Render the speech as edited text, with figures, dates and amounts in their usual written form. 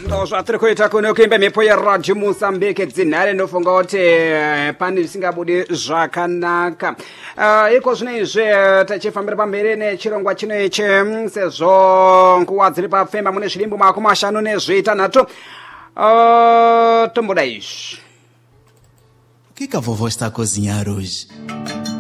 Zvatiri kuita kuno kuimba mhepo yeRadio Mozambique dzinhare ndofunga kuti pane zvisingabudi zvakanaka. Iko zvino izvi tichifambira pamberi nechirongwa chino ichi sezvo nguva dziri papfemba mune zvirimbo 5 tomboda izvi. O que a vovó está a cozinhar hoje?